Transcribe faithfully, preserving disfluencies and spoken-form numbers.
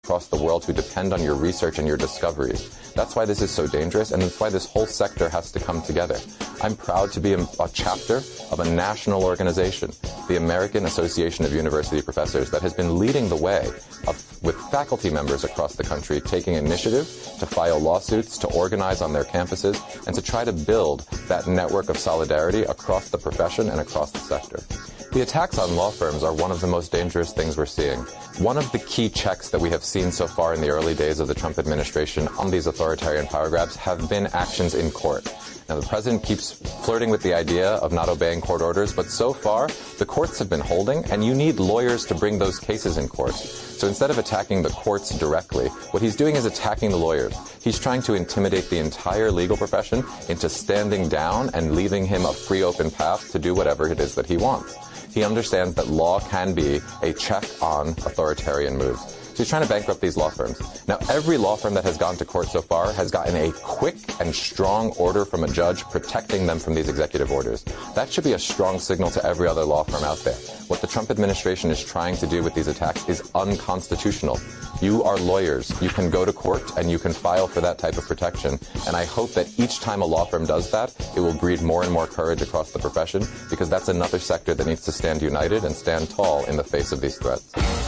across the world who depend on your research and your discoveries. That's why this is so dangerous, and that's why this whole sector has to come together. I'm proud to be a, a chapter of a national organization, the American Association of University Professors, that has been leading the way of, with faculty members across the country taking initiative to file lawsuits, to organize on their campuses, and to try to build that network of solidarity across the profession and across the sector. The attacks on law firms are one of the most dangerous things we're seeing. One of the key checks that we have seen so far in the early days of the Trump administration on these authoritarian power grabs have been actions in court. Now, the president keeps flirting with the idea of not obeying court orders, but so far, the courts have been holding, and you need lawyers to bring those cases in court. So instead of attacking the courts directly, what he's doing is attacking the lawyers. He's trying to intimidate the entire legal profession into standing down and leaving him a free open path to do whatever it is that he wants. He understands that law can be a check on authoritarian moves. So he's trying to bankrupt these law firms. Now, every law firm that has gone to court so far has gotten a quick and strong order from a judge protecting them from these executive orders. That should be a strong signal to every other law firm out there. What the Trump administration is trying to do with these attacks is unconstitutional. You are lawyers. You can go to court and you can file for that type of protection. And I hope that each time a law firm does that, it will breed more and more courage across the profession, because that's another sector that needs to stand united and stand tall in the face of these threats.